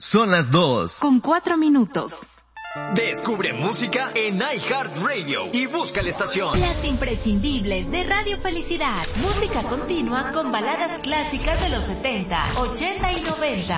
Son las 2. Con 4 minutos. Descubre música en iHeartRadio y busca la estación. Las imprescindibles de Radio Felicidad. Música continua con baladas clásicas de los 70, 80 y 90.